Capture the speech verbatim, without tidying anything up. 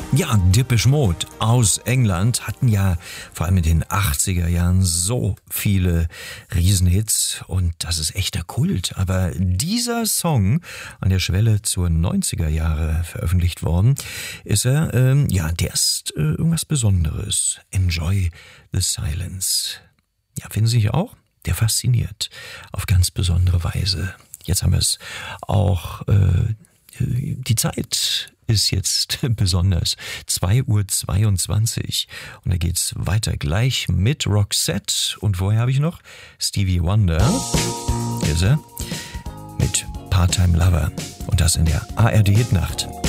Ja, Depeche Mode aus England hatten ja vor allem in den achtziger Jahren so viele Riesenhits und das ist echter Kult. Aber dieser Song, an der Schwelle zur neunziger Jahre veröffentlicht worden, ist er, ähm, ja, der ist äh, irgendwas Besonderes. Enjoy the Silence. Ja, finden Sie nicht auch? Der fasziniert auf ganz besondere Weise. Jetzt haben wir es auch, äh, die Zeit ist jetzt besonders. zwei Uhr zweiundzwanzig. Und da geht's weiter gleich mit Roxette. Und vorher habe ich noch Stevie Wonder. Hier ist er. Mit Part-Time Lover. Und das in der A R D Hitnacht.